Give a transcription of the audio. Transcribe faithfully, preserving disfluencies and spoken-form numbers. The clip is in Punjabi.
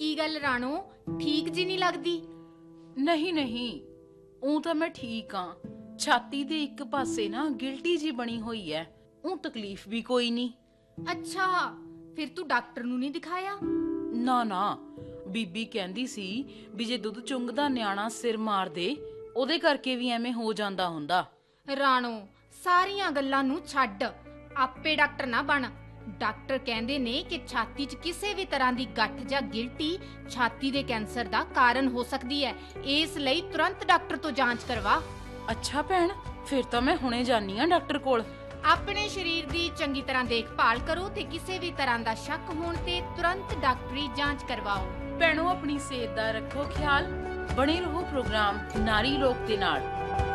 ਕੀ ਗੱਲ ਰਾਣੋ, ਠੀਕ ਜੀ ਨਹੀਂ ਲੱਗਦੀ? ਨਹੀਂ ਨਹੀਂ, ਉਹ ਤਾਂ ਮੈਂ ਠੀਕ ਆ। ਛਾਤੀ ਦੇ ਇੱਕ ਪਾਸੇ ਨਾ ਗਿਲਟੀ ਜੀ ਬਣੀ ਹੋਈ ਐ, ਉਹ ਤਕਲੀਫ ਵੀ ਕੋਈ ਨਹੀਂ। ਅੱਛਾ, ਫਿਰ ਤੂੰ ਡਾਕਟਰ ਨੂੰ ਨਹੀਂ ਦਿਖਾਇਆ? ਨਾ ਨਾ, ਬੀਬੀ ਕਹਿੰਦੀ ਸੀ ਵੀ ਜੇ ਦੁੱਧ ਚੁੰਗਦਾ ਨਿਆਣਾ ਸਿਰ ਮਾਰ ਦੇ ਉਹਦੇ ਕਰਕੇ ਵੀ ਐਵੇਂ ਹੋ ਜਾਂਦਾ ਹੁੰਦਾ। ਰਾਣੋ, ਸਾਰੀਆਂ ਗੱਲਾਂ ਨੂੰ ਛੱਡ, ਆਪੇ ਡਾਕਟਰ ਨਾ ਬਣ। ਡਾਕਟਰ ਕਹਿੰਦੇ ਨੇ ਕਿ ਛਾਤੀ 'ਚ ਕਿਸੇ ਵੀ ਤਰ੍ਹਾਂ ਦੀ ਗੱਠ ਜਾਂ ਗਿਲਟੀ ਛਾਤੀ ਦੇ ਕੈਂਸਰ ਦਾ ਕਾਰਨ ਹੋ ਸਕਦੀ ਹੈ। ਇਸ ਲਈ ਤੁਰੰਤ ਡਾਕਟਰ ਤੋਂ ਜਾਂਚ ਕਰਵਾ। ਅੱਛਾ ਭੈਣ, ਫਿਰ ਤਾਂ ਮੈਂ ਹੁਣੇ ਜਾਨੀ ਆ ਡਾਕਟਰ ਕੋਲ। ਆਪਣੇ ਸਰੀਰ ਦੀ ਚੰਗੀ ਤਰ੍ਹਾਂ ਦੇਖਭਾਲ ਕਰੋ ਤੇ ਕਿਸੇ ਵੀ ਤਰ੍ਹਾਂ ਦਾ ਸ਼ੱਕ ਹੋਣ ਤੇ ਤੁਰੰਤ ਡਾਕਟਰੀ ਜਾਂਚ ਕਰਵਾਓ। ਭੈਣੋ, ਆਪਣੀ ਸਿਹਤ ਦਾ ਰੱਖੋ ਖਿਆਲ। ਬਣੇ ਰਹੋ ਪ੍ਰੋਗਰਾਮ ਨਾਰੀ ਲੋਕ ਦੇ ਨਾਲ।